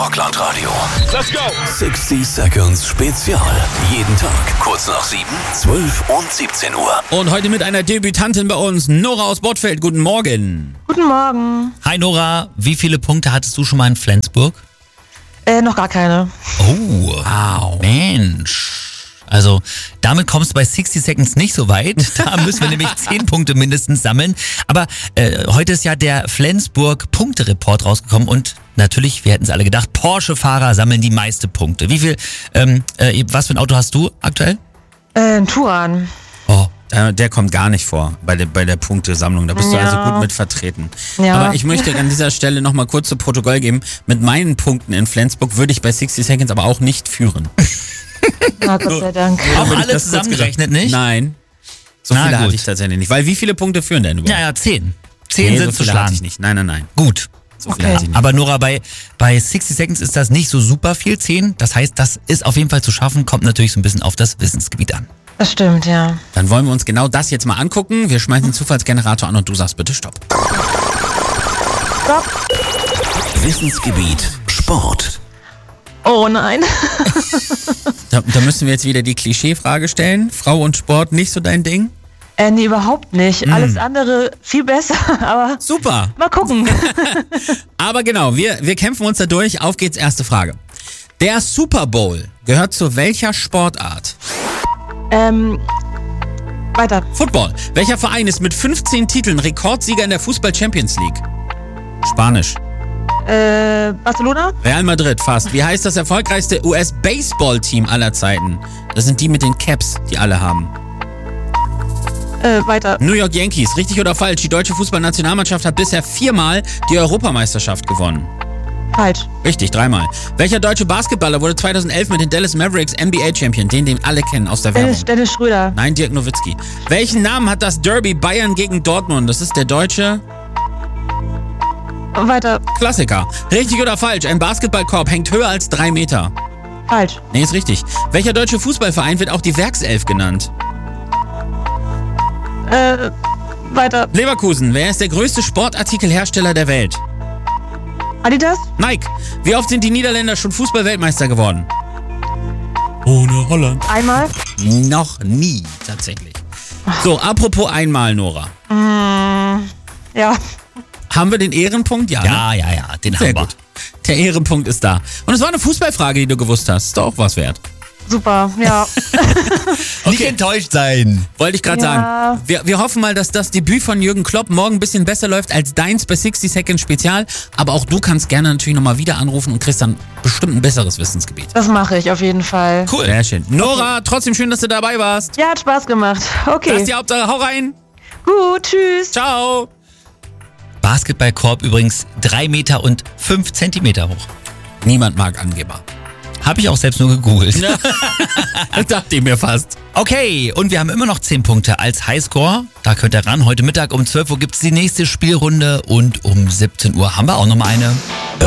Parkland-Radio. Let's go! 60 Seconds Spezial. Jeden Tag kurz nach 7, 12 und 17 Uhr. Und heute mit einer Debütantin bei uns, Nora aus Bottfeld. Guten Morgen. Guten Morgen. Hi Nora, wie viele Punkte hattest du schon mal in Flensburg? Noch gar keine. Oh, wow. Mensch. Also damit kommst du bei 60 Seconds nicht so weit. Da müssen wir nämlich 10 Punkte mindestens sammeln. Aber heute ist ja der Flensburg-Punkte-Report rausgekommen und natürlich, wir hätten es alle gedacht, Porsche-Fahrer sammeln die meisten Punkte. Wie viel, was für ein Auto hast du aktuell? Ein Touran. Oh, der kommt gar nicht vor bei der Punktesammlung. Da bist du also gut mit vertreten. Ja. Aber ich möchte an dieser Stelle nochmal kurz zu Protokoll geben. Mit meinen Punkten in Flensburg würde ich bei 60 Seconds aber auch nicht führen. Na, Gott sei Dank. Auch Damit alle das kurz zusammengerechnet gesagt. nicht? Nein. So Na viele gut. hatte ich tatsächlich nicht. Weil wie viele Punkte führen denn überhaupt? Ja, 10. 10 Nee, sind so zu viele hatte schlagen. ich nicht. Nein. Gut. So viele Okay. hatte ich nicht. Aber Nora, bei 60 Seconds ist das nicht so super viel, 10. Das heißt, das ist auf jeden Fall zu schaffen, kommt natürlich so ein bisschen auf das Wissensgebiet an. Das stimmt, ja. Dann wollen wir uns genau das jetzt mal angucken. Wir schmeißen den Zufallsgenerator an und du sagst bitte Stopp. Stopp. Wissensgebiet Sport. Oh nein. Da müssen wir jetzt wieder die Klischeefrage stellen. Frau und Sport, nicht so dein Ding? Nee, überhaupt nicht. Alles andere viel besser, aber Super. mal gucken. Aber genau, wir kämpfen uns da durch. Auf geht's, erste Frage. Der Super Bowl gehört zu welcher Sportart? Weiter. Football. Welcher Verein ist mit 15 Titeln Rekordsieger in der Fußball-Champions League? Spanisch. Barcelona? Real Madrid, fast. Wie heißt das erfolgreichste US-Baseball-Team aller Zeiten? Das sind die mit den Caps, die alle haben. Weiter. New York Yankees, richtig oder falsch? Die deutsche Fußballnationalmannschaft hat bisher 4-mal die Europameisterschaft gewonnen. Falsch. Richtig, 3-mal. Welcher deutsche Basketballer wurde 2011 mit den Dallas Mavericks NBA-Champion? Den alle kennen aus der Werbung. Dennis Schröder. Nein, Dirk Nowitzki. Welchen Namen hat das Derby Bayern gegen Dortmund? Das ist der deutsche Weiter. Klassiker. Richtig oder falsch? Ein Basketballkorb hängt höher als 3 Meter. Falsch. Nee, ist richtig. Welcher deutsche Fußballverein wird auch die Werkself genannt? Weiter. Leverkusen. Wer ist der größte Sportartikelhersteller der Welt? Adidas? Nike. Wie oft sind die Niederländer schon Fußball-Weltmeister geworden? Ohne Holland. Einmal? Noch nie, tatsächlich. So, apropos einmal, Nora. Ja. Haben wir den Ehrenpunkt? Ja, ne? Ja, den Sehr haben wir. gut. Der Ehrenpunkt ist da. Und es war eine Fußballfrage, die du gewusst hast. Ist doch auch was wert. Super, ja. Nicht enttäuscht sein. Wollte ich gerade Ja. sagen. Wir hoffen mal, dass das Debüt von Jürgen Klopp morgen ein bisschen besser läuft als deins bei 60 Seconds Spezial. Aber auch du kannst gerne natürlich nochmal wieder anrufen und kriegst dann bestimmt ein besseres Wissensgebiet. Das mache ich auf jeden Fall. Cool. Sehr schön. Nora, trotzdem schön, dass du dabei warst. Ja, hat Spaß gemacht. Das Okay. ist die Hauptsache. Hau rein. Gut, tschüss. Ciao. Basketballkorb übrigens 3 Meter und 5 Zentimeter hoch. Niemand mag Angeber. Habe ich auch selbst nur gegoogelt. Das dachte ich mir fast. Okay, und wir haben immer noch 10 Punkte als Highscore. Da könnt ihr ran. Heute Mittag um 12 Uhr gibt es die nächste Spielrunde und um 17 Uhr haben wir auch nochmal eine.